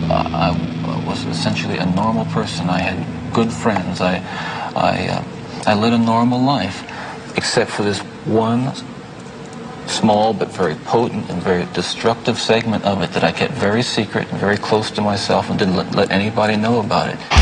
I was essentially a normal person. I had good friends. I led a normal life, except for this one small but very potent and very destructive segment of it that I kept very secret and very close to myself and didn't let anybody know about it.